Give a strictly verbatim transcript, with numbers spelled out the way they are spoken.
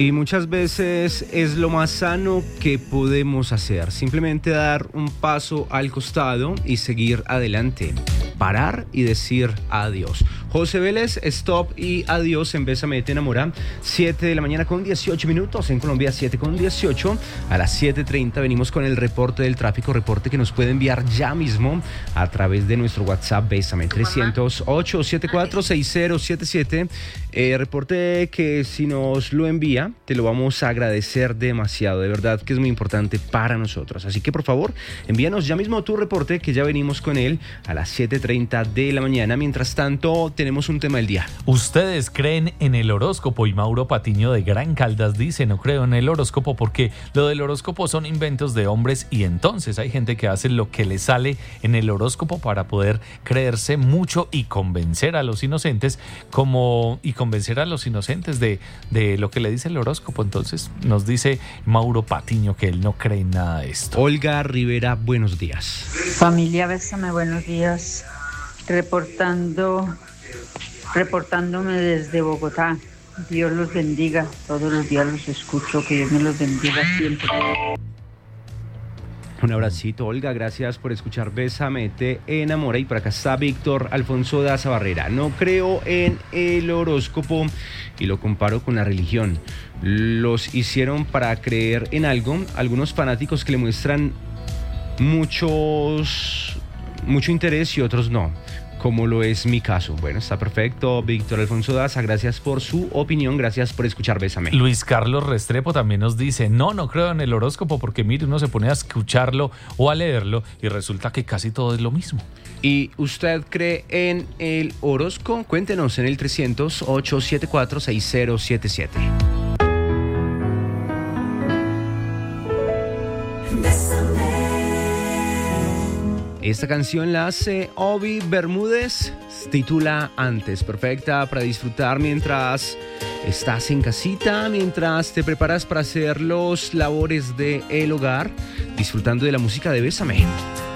Y muchas veces es lo más sano que podemos hacer, simplemente dar un paso al costado y seguir adelante, parar y decir adiós. José Vélez, stop y adiós en Bésame, te enamora. siete de la mañana con dieciocho minutos, en Colombia siete con dieciocho. A las siete treinta venimos con el reporte del tráfico, reporte que nos puede enviar ya mismo a través de nuestro WhatsApp Bésame trescientos ocho setenta y cuatro sesenta setenta y siete. Eh, reporte que si nos lo envía te lo vamos a agradecer demasiado, de verdad que es muy importante para nosotros, así que por favor envíanos ya mismo tu reporte, que ya venimos con él a las siete treinta de la mañana. Mientras tanto tenemos un tema del día. ¿Ustedes creen en el horóscopo? Y Mauro Patiño de Gran Caldas dice: no creo en el horóscopo porque lo del horóscopo son inventos de hombres, y entonces hay gente que hace lo que le sale en el horóscopo para poder creerse mucho y convencer a los inocentes como y convencer a los inocentes de, de lo que le dice el horóscopo. Entonces nos dice Mauro Patiño que él no cree en nada de esto. Olga Rivera, buenos días. Familia Bésame, buenos días. Reportando, reportándome desde Bogotá. Dios los bendiga. Todos los días los escucho. Que Dios me los bendiga siempre. Un abracito, Olga, gracias por escuchar Bésame, te enamora. Y por acá está Víctor Alfonso Daza Barrera. No creo en el horóscopo y lo comparo con la religión. Los hicieron para creer en algo. Algunos fanáticos que le muestran muchos, mucho interés y otros no, como lo es mi caso. Bueno, está perfecto, Víctor Alfonso Daza, gracias por su opinión, gracias por escuchar Bésame. Luis Carlos Restrepo también nos dice: no, no creo en el horóscopo porque mire, uno se pone a escucharlo o a leerlo y resulta que casi todo es lo mismo. ¿Y usted cree en el horóscopo? Cuéntenos en el trescientos ocho setenta y cuatro sesenta setenta y siete. Esta canción la hace Obi Bermúdez, se titula Antes, perfecta para disfrutar mientras estás en casita, mientras te preparas para hacer los labores del hogar, disfrutando de la música de Bésame.